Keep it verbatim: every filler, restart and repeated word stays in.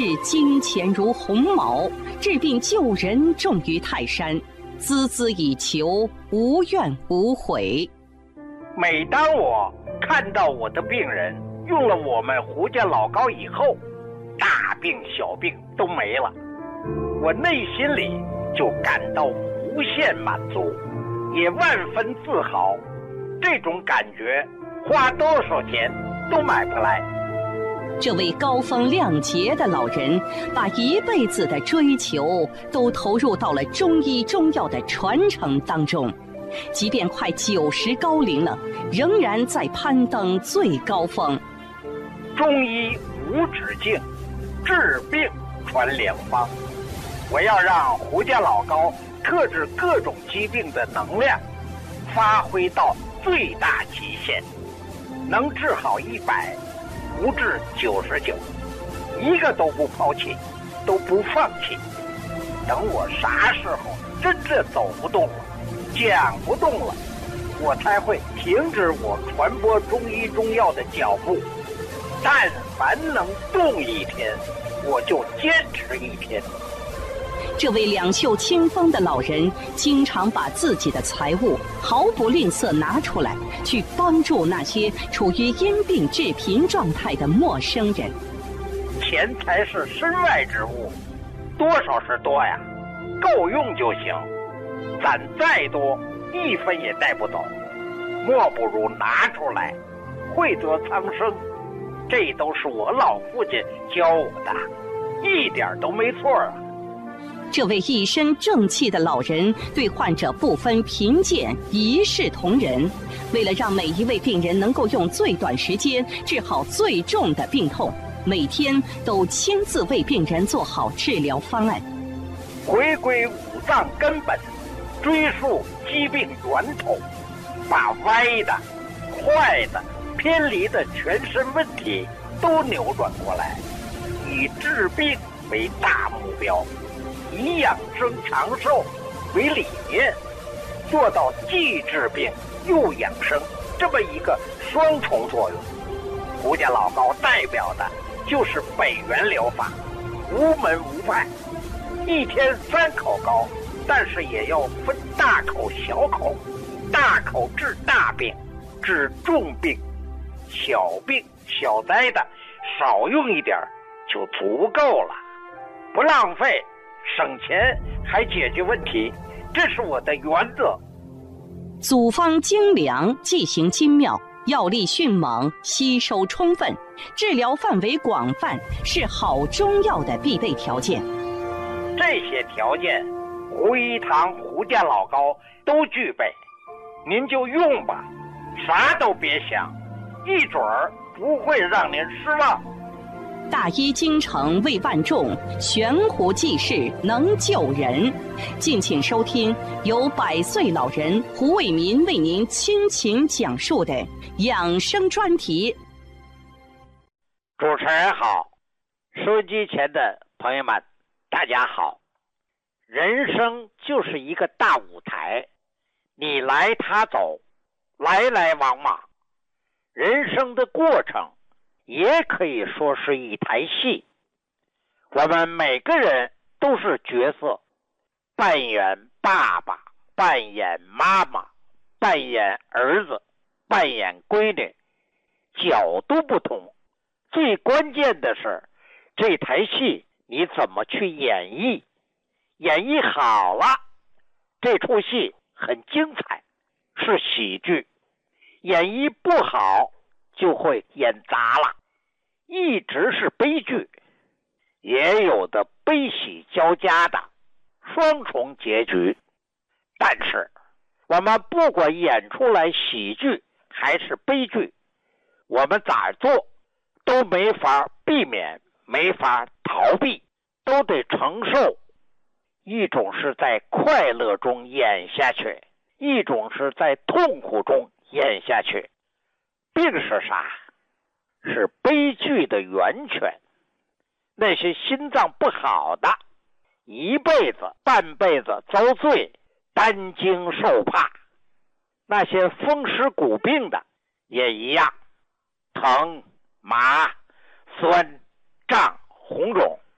金钱如鸿毛，治病救人重于泰山，孜孜以求，无怨无悔。 每当我看到我的病人用了我们胡家老膏以后，大病小病都没了，我内心里就感到无限满足，也万分自豪。这种感觉花多少钱都买不来。 这位高风亮节的老人，把一辈子的追求都投入到了中医中药的传承当中，即便快九十高龄了，仍然在攀登最高峰。 中医无止境，治病传良方。我要让胡家老膏克制各种疾病的能量发挥到最大极限，能治好一百，不治九十九，一个都不抛弃，都不放弃。等我啥时候真正走不动了，讲不动了，我才会停止我传播中医中药的脚步。但凡能动一天，我就坚持一天。 这位两袖清风的老人，经常把自己的财物毫不吝啬拿出来，去帮助那些处于因病致贫状态的陌生人。 钱财是身外之物，多少是多呀，够用就行。攒再多，一分也带不走，莫不如拿出来，惠泽苍生。这都是我老父亲教我的，一点都没错啊。 这位一身正气的老人对患者不分贫贱，一视同仁。为了让每一位病人能够用最短时间治好最重的病痛，每天都亲自为病人做好治疗方案。 回归五脏根本，追溯疾病源头，把歪的、坏的、偏离的全身问题都扭转过来，以治病为大目标，以养生长寿为理念，做到既治病又养生这么一个双重作用。胡家老膏代表的就是北元疗法，无门无派，一天三口膏，但是也要分大口小口，大口治大病，治重病，小病小灾的少用一点就足够了，不浪费，省钱还解决问题，这是我的原则。 组方精良，剂型精妙，药力迅猛，吸收充分，治疗范围广泛，是好中药的必备条件。 这些条件，胡一堂胡家老膏都具备，您就用吧，啥都别想，一准儿不会让您失望。 大医精诚为万众，悬壶济世能救人。敬请收听由百岁老人胡卫民为您倾情讲述的养生专题。 主持人好，收机前的朋友们大家好。人生就是一个大舞台，你来他走，来来往往。人生的过程也可以说是一台戏，我们每个人都是角色，扮演爸爸，扮演妈妈，扮演儿子，扮演闺女，角度不同。最关键的是，这台戏你怎么去演绎，演绎好了，这出戏很精彩，是喜剧；演绎不好，就会演砸了，一直是悲剧。也有的悲喜交加的双重结局。但是我们不管演出来喜剧还是悲剧，我们咋做都没法避免，没法逃避，都得承受。一种是在快乐中演下去，一种是在痛苦中演下去。病是啥？是悲剧的源泉。那些心脏不好的，一辈子半辈子遭罪，担惊受怕。那些风湿骨病的也一样，疼、麻、酸、胀、红肿。